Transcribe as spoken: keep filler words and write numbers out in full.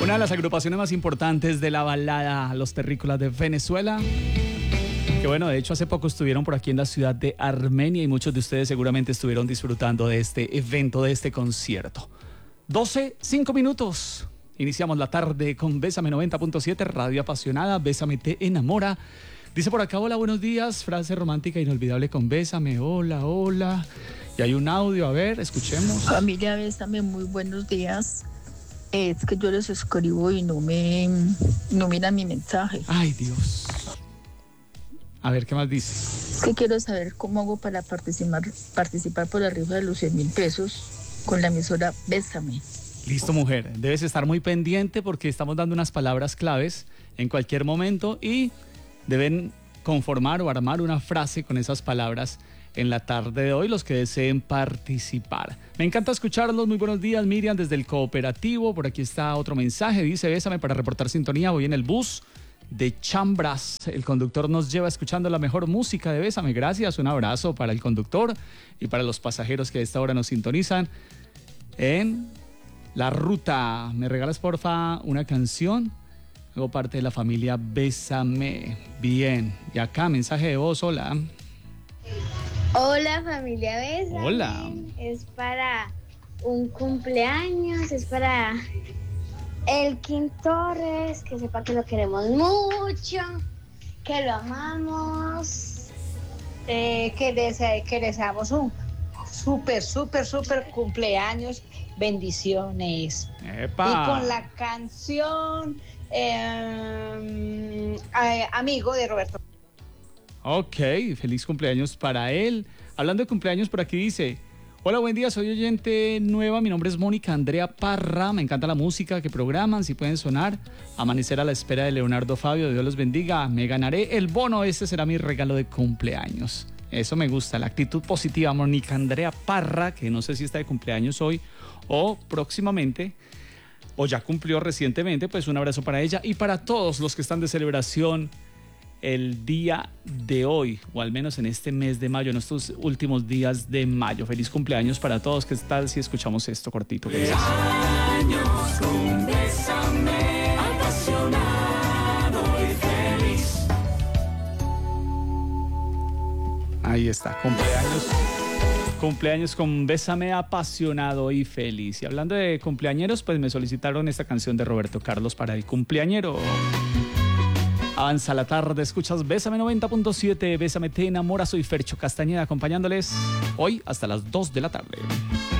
Una de las agrupaciones más importantes de la balada, Los Terrícolas de Venezuela, que bueno, de hecho hace poco estuvieron por aquí en la ciudad de Armenia y muchos de ustedes seguramente estuvieron disfrutando de este evento, de este concierto. doce, cinco minutos. Iniciamos la tarde con Bésame noventa punto siete, Radio Apasionada, Bésame te enamora. Dice por acá, hola, buenos días, frase romántica inolvidable con Bésame, hola, hola. Y hay un audio, a ver, escuchemos. Familia Bésame, muy buenos días. Es que yo les escribo y no me no miran mi mensaje. Ay, Dios. A ver, ¿qué más dice? Es que quiero saber cómo hago para participar, participar por la rifa de los cien mil pesos con la emisora Bésame. Listo, mujer. Debes estar muy pendiente porque estamos dando unas palabras claves en cualquier momento y deben conformar o armar una frase con esas palabras en la tarde de hoy los que deseen participar. Me encanta escucharlos. Muy buenos días, Miriam, desde el Cooperativo. Por aquí está otro mensaje. Dice, Bésame para reportar sintonía. Voy en el bus de Chambras. El conductor nos lleva escuchando la mejor música de Bésame. Gracias. Un abrazo para el conductor y para los pasajeros que a esta hora nos sintonizan en la ruta. ¿Me regalas, porfa, una canción? Hago parte de la familia Bésame. Bien. Y acá, mensaje de voz. Hola. Hola, familia Bésame. Hola. Es para un cumpleaños, es para Elkin Torres, que sepa que lo queremos mucho, que lo amamos, eh, que, dese, que deseamos un súper, súper, súper cumpleaños, bendiciones. ¡Epa! Y con la canción eh, eh, Amigo de Roberto. Ok, feliz cumpleaños para él. Hablando de cumpleaños, por aquí dice, hola, buen día, soy oyente nueva, mi nombre es Mónica Andrea Parra, me encanta la música que programan, si pueden sonar, Amanecer a la espera de Leonardo Fabio, Dios los bendiga, me ganaré el bono, este será mi regalo de cumpleaños. Eso me gusta, la actitud positiva. Mónica Andrea Parra, que no sé si está de cumpleaños hoy o próximamente, o ya cumplió recientemente, pues un abrazo para ella y para todos los que están de celebración el día de hoy, o al menos en este mes de mayo, en estos últimos días de mayo. Feliz cumpleaños para todos. ¿Qué tal si escuchamos esto cortito? Cumpleaños con Bésame, apasionado y feliz. Ahí está, cumpleaños. Cumpleaños con Bésame, apasionado y feliz. Y hablando de cumpleañeros, pues me solicitaron esta canción de Roberto Carlos para el cumpleañero. Avanza la tarde, escuchas Bésame noventa punto siete, Bésame te enamora, soy Fercho Castañeda acompañándoles hoy hasta las dos de la tarde.